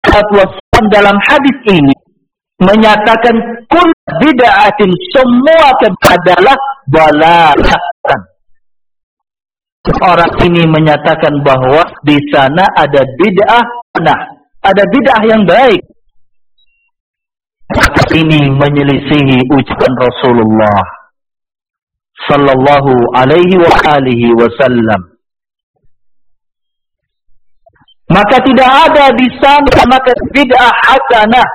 Wasallam dalam hadis ini menyatakan kul bid'atin, semua adalah dalalah. Orang ini menyatakan bahwa di sana ada bid'ah, ada bid'ah yang baik. Ini menyelisihi ucapan Rasulullah sallallahu alaihi wa alihi wasallam. Maka tidak ada di sana maka bid'ah hasanah.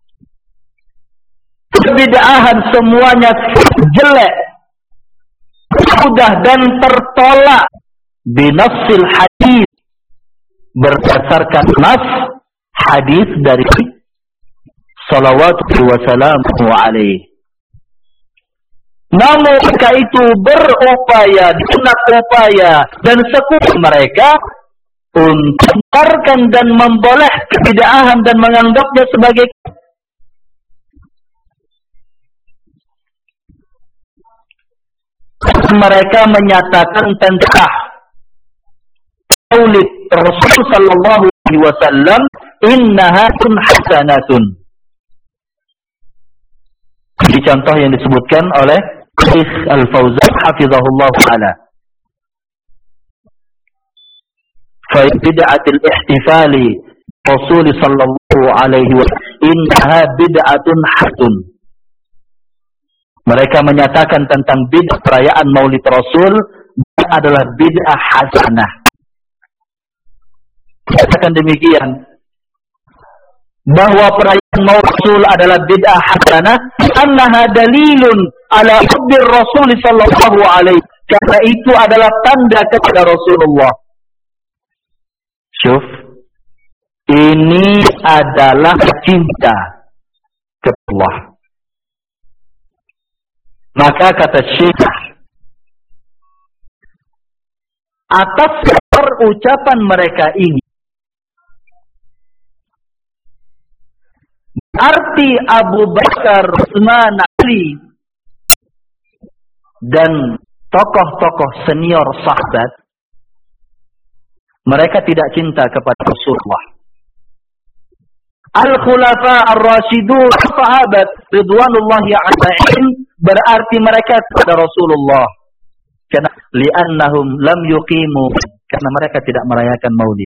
Bid'ahan semuanya jelek, sudah dan tertolak binassil hadis, berdasarkan nas hadis dari salawatu wassalamu alaihi. Namun mereka itu berupaya, dengan upaya dan sekutu mereka untuk membenarkan dan memboleh kebid'ahan dan menganggapnya sebagai mereka menyatakan tentang maulid Rasul sallallahu alaihi wasallam innaha hasanatun. Ini contoh yang disebutkan oleh Syekh Al-Fauzan hafizahullah taala. Fa bid'atul ihtifali Rasul sallallahu alaihi wasallam innaha bid'atun hasanatun. Mereka menyatakan tentang bid'ah perayaan Maulid Rasul adalah bid'ah hasanah. Katakan demikian bahwa perayaan Maulid Rasul adalah bid'ah hasanah, annaha dalilun ala hubbir Rasul sallallahu alaihi, karena itu adalah tanda kepada Rasulullah. Syuf, ini adalah cinta kepada Allah. Maka kata Syekh, atas ucapan mereka ini, arti Abu Bakar, Utsman, Ali dan tokoh-tokoh senior sahabat, mereka tidak cinta kepada Rasulullah. Al-Khulafa Ar-Rasyidun sahabat ridwanullahi alaihim berarti mereka kepada Rasulullah. Karena li'annahum lam yuqimu, karena mereka tidak merayakan Maulid.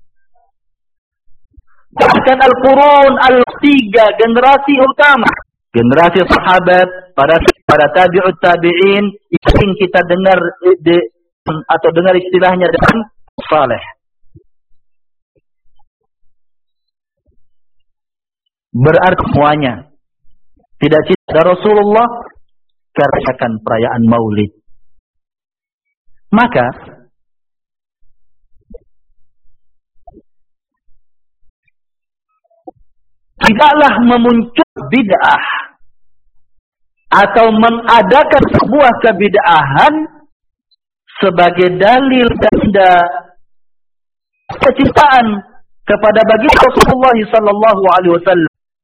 Bahkan Al-Qurun Al-3, generasi utama, generasi sahabat, para tabi'ut tabi'in, yang kita dengar atau dengar istilahnya dengan saleh. Berarti semuanya tidak cinta Rasulullah karena perayaan Maulid. Maka tidaklah memuncul bid'ah atau mengadakan sebuah kebid'ahan sebagai dalil tanda kecintaan kepada baginda Rasulullah sallallahu alaihi wasallam.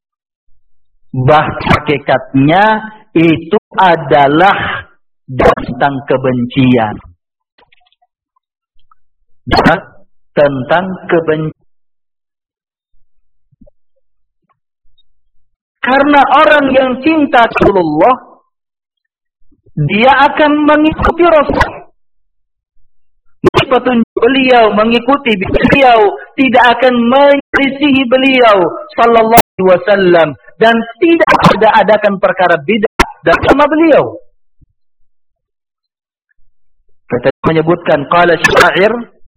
Hakikatnya itu adalah tentang kebencian. Tentang kebencian. Karena orang yang cinta Rasulullah, dia akan mengikuti Rasul. Petunjuk beliau, mengikuti beliau, tidak akan menyelisihi beliau sallallahu alaihi wasallam, dan tidak ada adakan perkara bid'ah dan sama beliau. Kita menyebutkan qala syair,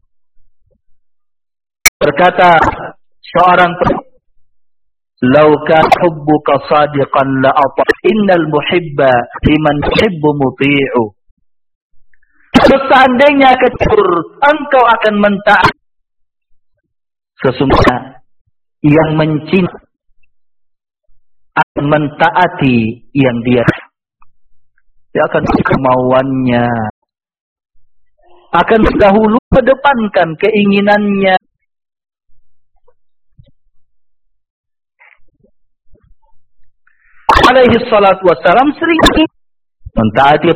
berkata seorang "Lau kana hubbuka sadiqan la ata' innal muhibba liman yuhibbu muti'u." Seandainya ketur engkau akan mentaati, sesungguhnya yang mencinta akan mentaati yang dia akan kemauannya, akan dahulu kedepankan keinginannya. Alaihi salatu wassalam sering mentaati